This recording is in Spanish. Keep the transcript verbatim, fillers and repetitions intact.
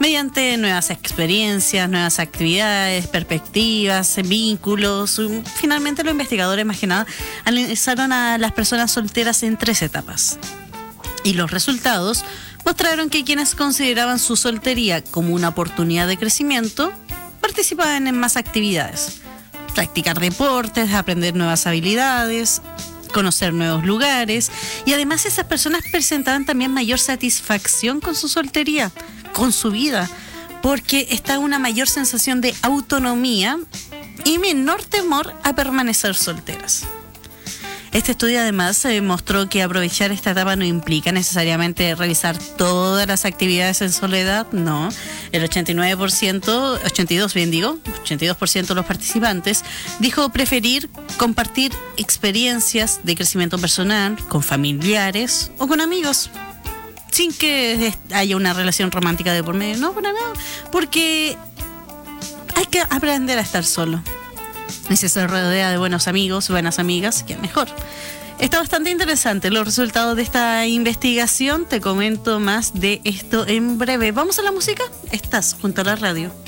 mediante nuevas experiencias, nuevas actividades, perspectivas, vínculos. Finalmente, los investigadores, más que nada, analizaron a las personas solteras en tres etapas. Y los resultados mostraron que quienes consideraban su soltería como una oportunidad de crecimiento participaban en más actividades. Practicar deportes, aprender nuevas habilidades, conocer nuevos lugares, y además esas personas presentaban también mayor satisfacción con su soltería, con su vida, porque está una mayor sensación de autonomía y menor temor a permanecer solteras. Este estudio además se demostró que aprovechar esta etapa no implica necesariamente realizar todas las actividades en soledad, no. El ochenta y nueve por ciento, ochenta y dos bien digo, ochenta y dos por ciento de los participantes dijo preferir compartir experiencias de crecimiento personal con familiares o con amigos, sin que haya una relación romántica de por medio, no, para nada, porque hay que aprender a estar solo. Y si se rodea de buenos amigos, buenas amigas, ¿qué mejor? Está bastante interesante los resultados de esta investigación. Te comento más de esto en breve. ¿Vamos a la música? Estás junto a la radio.